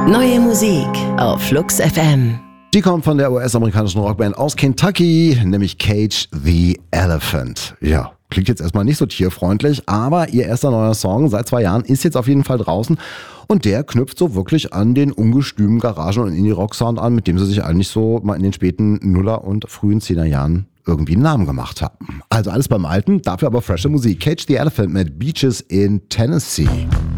Neue Musik auf Flux FM. Die kommt von der US-amerikanischen Rockband aus Kentucky, nämlich Cage the Elephant. Ja, klingt jetzt erstmal nicht so tierfreundlich, aber ihr erster neuer Song seit 2 Jahren ist jetzt auf jeden Fall draußen und der knüpft so wirklich an den ungestümen Garagen- und Indie-Rock-Sound an, mit dem sie sich eigentlich so mal in den späten Nuller- und frühen 10er Jahren irgendwie einen Namen gemacht haben. Also alles beim Alten, dafür aber frische Musik. Cage the Elephant mit Beaches in Tennessee.